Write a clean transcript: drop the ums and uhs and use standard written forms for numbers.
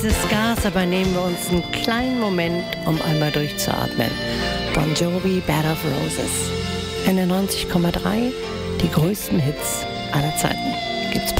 dieses Gas, aber nehmen wir uns einen kleinen Moment, um einmal durchzuatmen. Bon Jovi, Bed of Roses. 91,3, die größten Hits aller Zeiten. Gibt's bei